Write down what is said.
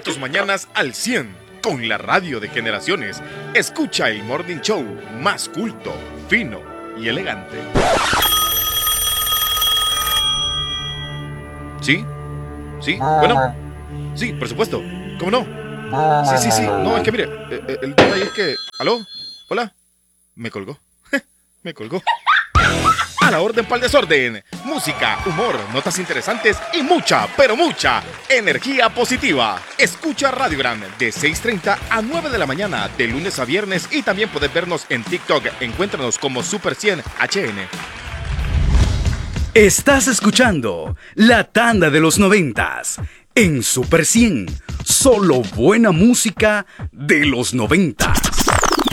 tus mañanas al 100 con la radio de generaciones. Escucha el Morning Show más culto, fino y elegante. ¿Sí? ¿Sí? Bueno. Sí, por supuesto. ¿Cómo no? Sí. No, es que mire, el detalle es que... ¿Aló? ¿Hola? Me colgó. Me colgó. A la orden pa'l desorden. Música, humor, notas interesantes y mucha, pero mucha energía positiva. Escucha Radiogram de 6:30 a 9 de la mañana, de lunes a viernes, y también puedes vernos en TikTok. Encuéntranos como Super 100 HN. Estás escuchando La Tanda de los 90s en Super 100. Solo buena música de los 90.